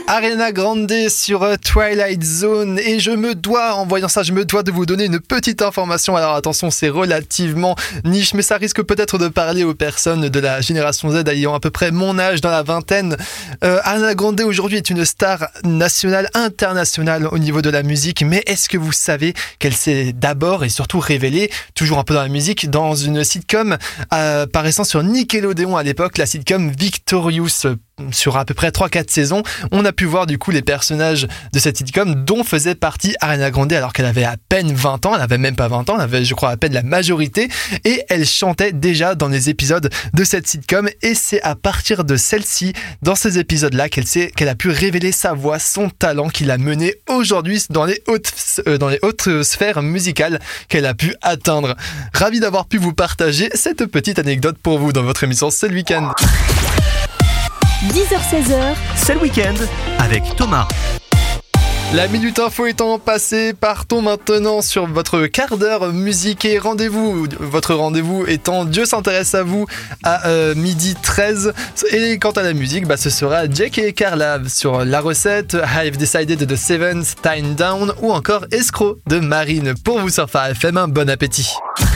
Ariana Grande sur Twilight Zone et en voyant ça, je me dois de vous donner une petite information. Alors attention, c'est relativement niche, mais ça risque peut-être de parler aux personnes de la génération Z ayant à peu près mon âge, dans la vingtaine. Ariana Grande aujourd'hui est une star nationale, internationale au niveau de la musique, mais est-ce que vous savez qu'elle s'est d'abord et surtout révélée, toujours un peu dans la musique, dans une sitcom apparaissant sur Nickelodeon à l'époque, la sitcom Victorious. Sur à peu près 3-4 saisons, on a pu voir du coup les personnages de cette sitcom dont faisait partie Ariana Grande alors qu'elle avait à peine 20 ans, elle avait même pas 20 ans, elle avait je crois à peine la majorité et elle chantait déjà dans les épisodes de cette sitcom et c'est à partir de celle-ci, dans ces épisodes-là, qu'elle a pu révéler sa voix, son talent qui l'a mené aujourd'hui dans les hautes sphères musicales qu'elle a pu atteindre. Ravi d'avoir pu vous partager cette petite anecdote pour vous dans votre émission C'est le week-end. 10h-16h, c'est le week-end avec Thomas. La Minute Info étant passée, partons maintenant sur votre quart d'heure musique et votre rendez-vous étant Dieu s'intéresse à vous à 12h13. Et quant à la musique, ce sera Jake et Carla sur La Recette, I've Decided the Seventh Time Down ou encore Escroc de Marine pour vous sur Phare FM. Un bon appétit.